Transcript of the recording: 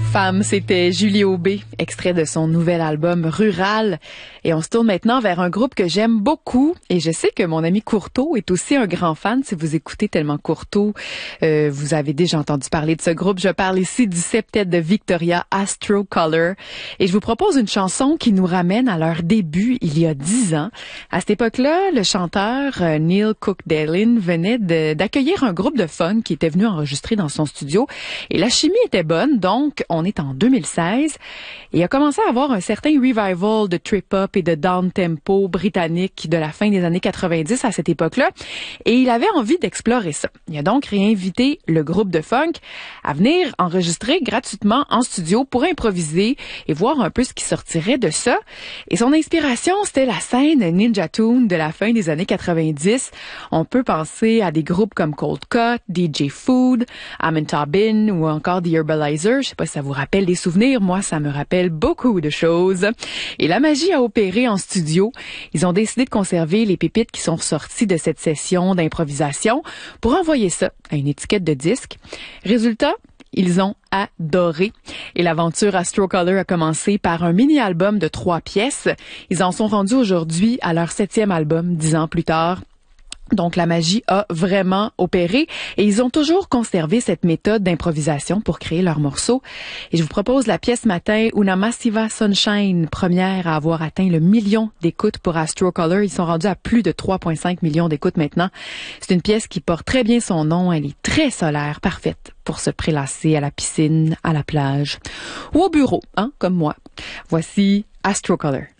Femme, c'était Julie Aubé, extrait de son nouvel album Rural. Et on se tourne maintenant vers un groupe que j'aime beaucoup. Et je sais que mon ami Courteau est aussi un grand fan. Si vous écoutez Tellement Courteau, vous avez déjà entendu parler de ce groupe. Je parle ici du septet de Victoria, Astro Color. Et je vous propose une chanson qui nous ramène à leur début il y a 10 ans. À cette époque-là, le chanteur Neil Cook-Dellin venait d'accueillir un groupe de funk qui était venu enregistrer dans son studio. Et la chimie était bonne, donc on est en 2016 et il a commencé à avoir un certain revival de trip-hop et de down-tempo britannique de la fin des années 90 à cette époque-là et il avait envie d'explorer ça. Il a donc réinvité le groupe de funk à venir enregistrer gratuitement en studio pour improviser et voir un peu ce qui sortirait de ça. Et son inspiration, c'était la scène Ninja Tune de la fin des années 90. On peut penser à des groupes comme Cold Cut, DJ Food, Amentabin ou encore The Herbalizer. Je sais pas si ça vous rappelle des souvenirs. Moi, ça me rappelle beaucoup de choses. Et la magie a opéré en studio. Ils ont décidé de conserver les pépites qui sont ressorties de cette session d'improvisation pour envoyer ça à une étiquette de disque. Résultat, ils ont adoré. Et l'aventure Astro Color a commencé par un mini-album de 3 pièces. Ils en sont rendus aujourd'hui à leur 7e album, 10 ans plus tard. Donc, la magie a vraiment opéré et ils ont toujours conservé cette méthode d'improvisation pour créer leurs morceaux. Et je vous propose la pièce matin Una Massiva Sunshine, première à avoir atteint le million d'écoutes pour Astro Color. Ils sont rendus à plus de 3,5 millions d'écoutes maintenant. C'est une pièce qui porte très bien son nom. Elle est très solaire, parfaite pour se prélasser à la piscine, à la plage ou au bureau, comme moi. Voici Astro Color.